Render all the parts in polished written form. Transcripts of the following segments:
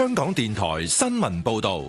香港電台新聞報道。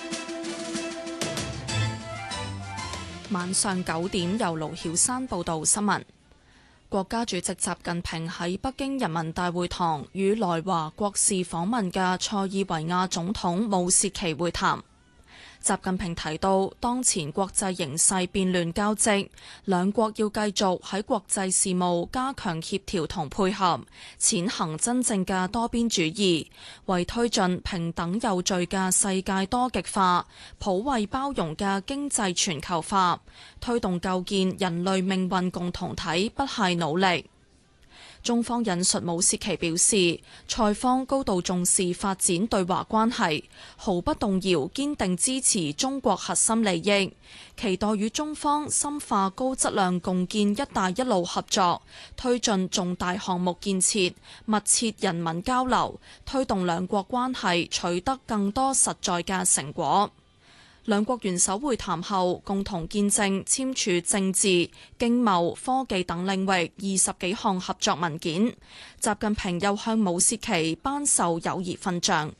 晚上9點，由盧曉山報道新聞。國家主席習近平喺北京人民大會堂與來華國事訪問嘅塞爾維亞總統武契奇會談。習近平提到，當前國際形勢變亂交織，兩國要繼續喺國際事務加強協調同配合，踐行真正嘅多邊主義，為推進平等有序嘅世界多極化、普惠包容嘅經濟全球化，推動構建人類命運共同體不懈努力。中方引述武契奇表示，塞方高度重視發展對華關係，毫不動搖堅定支持中國核心利益，期待與中方深化高質量共建「一帶一路」合作，推進重大項目建設，密切人民交流，推動兩國關係取得更多實在嘅成果。兩國元首會談後，共同見證簽署政治、經貿、科技等領域20幾項合作文件。習近平又向武契奇頒授友誼勳章。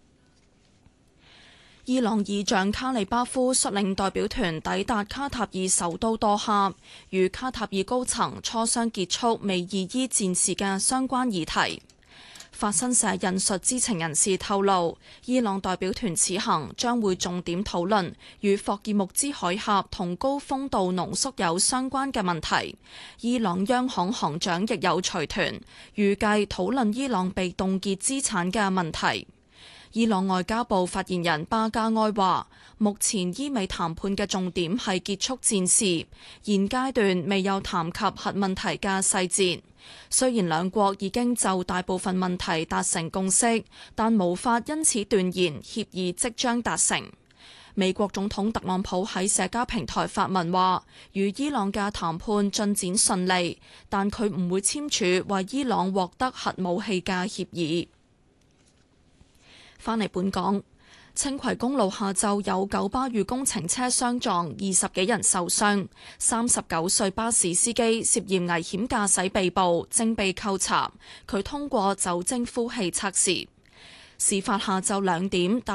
伊朗議長卡利巴夫率領代表團抵達卡塔爾首都多哈，與卡塔爾高層磋商結束美伊戰事嘅相關議題。法新社引述知情人士透露，伊朗代表團此行將會重點討論與霍爾木茲海峽同高豐度濃縮鈾相關嘅問題。伊朗央行行長亦有隨團，預計討論伊朗被凍結資產嘅問題。伊朗外交部發言人巴加埃話，目前伊美談判嘅重點係結束戰事，現階段未有談及核問題嘅細節。雖然兩國已經就大部分問題達成共識，但無法因此斷言協議即將達成。美國總統特朗普喺社交平台發文話，與伊朗嘅談判進展順利，但佢唔會簽署為伊朗獲得核武器嘅協議。返嚟本港，青葵公路下晝有九巴與工程車相撞，20幾人受傷。39歲巴士司機涉嫌危險駕駛被捕，正被扣查。佢通過酒精呼氣測試。事發係下晝2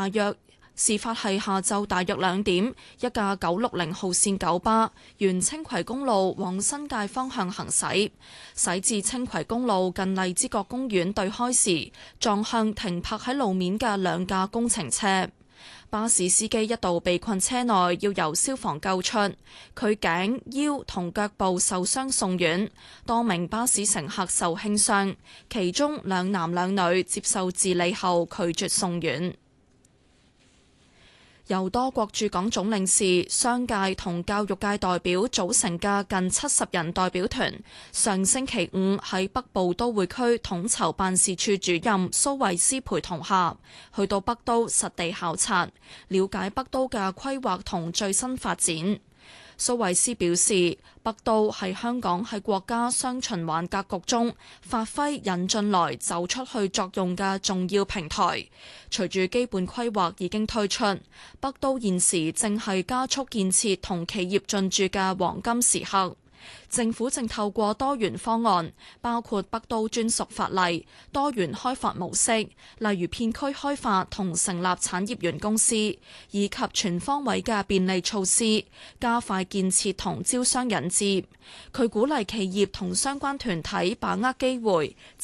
點，一架960號線九巴沿青葵公路往新界方向行駛，駛至青葵公路近荔枝角公園對開時，撞向停泊喺路面嘅兩架工程車。巴士司機一度被困車內，要由消防救出，佢頸、腰同腳部受傷送院。多名巴士乘客受輕傷，其中2男2女接受治理後拒絕送院。由多國駐港總領事、商界同教育界代表組成嘅近70人代表團，上星期5喺北部都會區統籌辦事處主任蘇慧斯陪同下，去到北都實地考察，了解北都嘅規劃同最新發展。蘇慧斯表示，北都係香港喺國家雙循環格局中發揮引進來走出去作用嘅重要平台。隨住基本規劃已經推出，北都現時正係加速建設同企業進駐嘅黃金時刻。政府正透過多元方案，包括北都專屬法例、多元開發模式，例如片區開發同成立產業園公司，以及全方位嘅便利措施，加快建設同招商引資。佢鼓勵企業同相關團體把握機會，